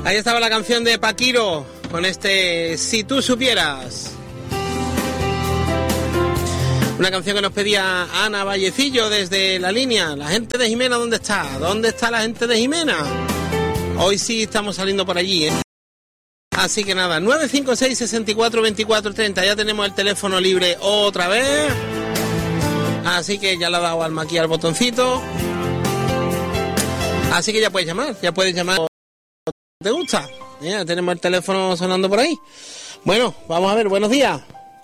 Ahí estaba la canción de Paquiro con este Si tú supieras. Una canción que nos pedía Ana Vallecillo desde la línea. La gente de Jimena, ¿dónde está? ¿Dónde está la gente de Jimena? Hoy sí estamos saliendo por allí, ¿eh? Así que nada, 956 64 24 30. Ya tenemos el teléfono libre otra vez. Así que ya le ha dado alma aquí al botoncito. Así que ya puedes llamar. ¿Te gusta? Ya tenemos el teléfono sonando por ahí. Bueno, vamos a ver, buenos días.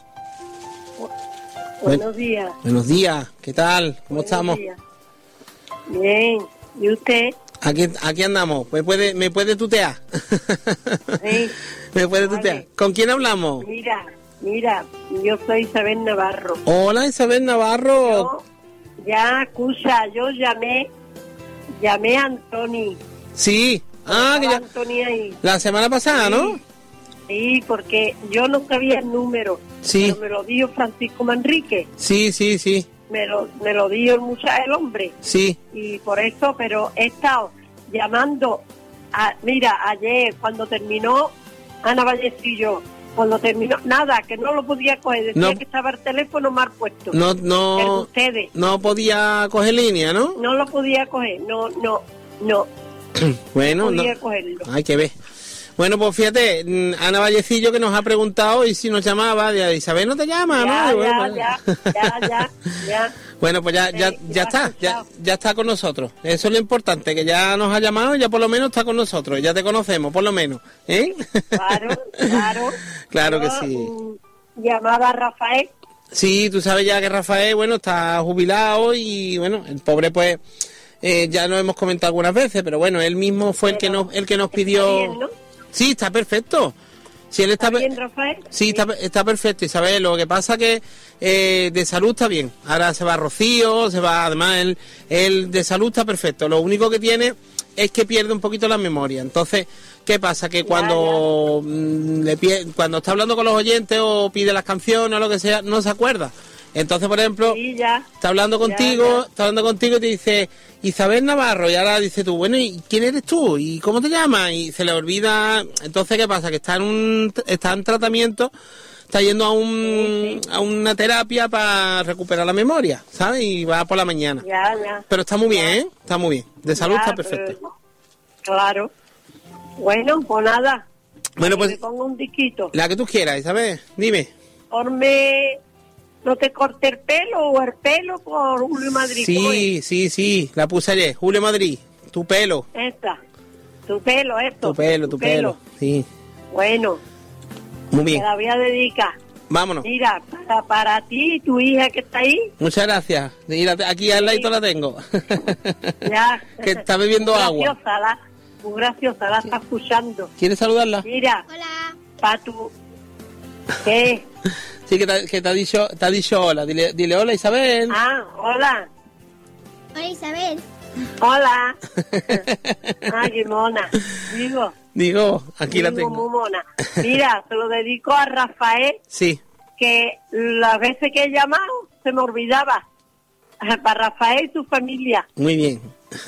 Buenos días. Buenos días, ¿qué tal? ¿Cómo estamos? Días. Bien, ¿y usted? Aquí andamos, me puede tutear. Sí. Me puede tutear. ¿Con quién hablamos? Mira, yo soy Isabel Navarro. Hola, Isabel Navarro. Yo llamé a Antoni. Sí. Que ya. Antoni ahí. La semana pasada, sí. ¿No? Sí, porque yo no sabía el número. Sí. Pero me lo dio Francisco Manrique. Sí. Me lo dio el hombre. Sí. Y por eso, pero he estado llamando. Ayer cuando terminó Ana Vallecillo, nada, que no lo podía coger. Decía que estaba el teléfono mal puesto. No. Ustedes. No podía coger línea, ¿no? No lo podía coger. No. Bueno, no podía cogerlo. Hay que ver. Bueno, pues fíjate, Ana Vallecillo que nos ha preguntado y si nos llamaba, Isabel no te llama, ¿no? Ya. Bueno, pues ya está con nosotros. Eso es lo importante, que ya nos ha llamado y ya por lo menos está con nosotros, ya te conocemos, por lo menos, ¿eh? Claro. Claro que sí. Llamaba a Rafael. Sí, tú sabes ya que Rafael, bueno, está jubilado y bueno, el pobre pues ya lo hemos comentado algunas veces, pero bueno, él mismo fue el que nos pidió. Bien, ¿no? Sí, está perfecto. Sí, él ¿Está bien, Rafael? Sí, está perfecto, Isabel. Lo que pasa que de salud está bien. Ahora se va a Rocío, además él de salud está perfecto. Lo único que tiene es que pierde un poquito la memoria. Entonces, ¿qué pasa? Que cuando cuando está hablando con los oyentes o pide las canciones o lo que sea, no se acuerda. Entonces, por ejemplo, está hablando contigo y te dice Isabel Navarro, y ahora dice tú, bueno, ¿y quién eres tú? ¿Y cómo te llamas? Y se le olvida. Entonces, ¿qué pasa? Que está en tratamiento, está yendo a una terapia para recuperar la memoria, ¿sabes? Y va por la mañana. Pero está muy bien, ¿eh? Está muy bien. De salud está perfecto. Claro. Bueno, pues nada. Bueno, pues me pongo un disquito. La que tú quieras, Isabel. Dime. Ponme No te corte el pelo o el pelo por Julio Madrid. Sí, la puse ayer. Julio Madrid, tu pelo. Tu pelo. Sí. Bueno. Muy bien. Te la voy a dedicar. Vámonos. Mira, para ti y tu hija que está ahí. Muchas gracias. Mira, aquí al ladito la tengo. Ya. Que está bebiendo agua. Muy graciosa, la está escuchando. ¿Quieres saludarla? Mira. Hola. Para tu... ¿Qué? Sí, que te ha dicho hola. Dile hola, Isabel. Hola. Hola, Isabel. Hola. Qué mona. Digo, aquí la tengo. Muy mona. Mira, se lo dedico a Rafael. Sí. Que las veces que he llamado se me olvidaba. Para Rafael y su familia. Muy bien.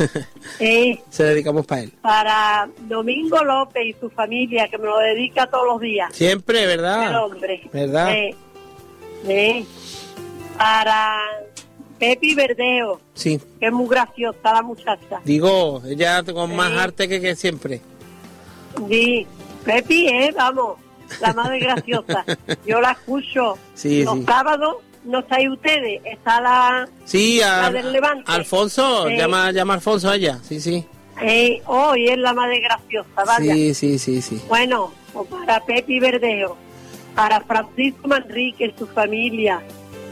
Se dedicamos para él. Para Domingo López y su familia, que me lo dedica todos los días. Siempre, ¿verdad? El hombre. ¿Verdad? Para Pepi Verdeo. Sí. Que es muy graciosa la muchacha. Digo, ella con más arte que siempre. Sí. Pepi, vamos, la más graciosa. Yo la escucho los sábados. No estáis ustedes, está la del Levante. Alfonso, llama a Alfonso a ella, sí. Y es la más graciosa, vaya. Sí. Bueno, pues para Pepi Verdeo, para Francisco Manrique, su familia,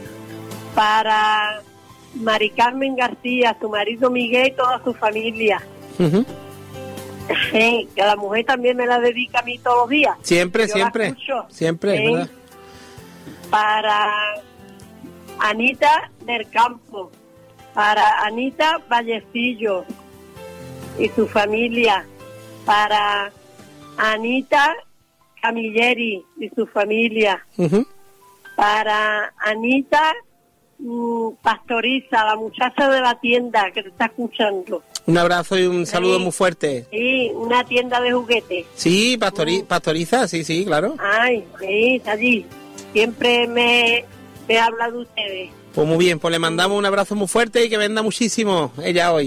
para Mari Carmen García, su marido Miguel y toda su familia. Uh-huh. Que la mujer también me la dedica a mí todos los días. Siempre, ¿verdad? Para Anita del Campo, para Anita Vallecillo y su familia, para Anita Camilleri y su familia, uh-huh. para Anita Pastoriza, la muchacha de la tienda que te está escuchando. Un abrazo y un saludo muy fuerte. Sí, una tienda de juguetes. Sí, Pastoriza, sí, claro. Ay, sí, está allí. Siempre me habla de ustedes. Pues muy bien, pues le mandamos un abrazo muy fuerte y que venda muchísimo ella hoy.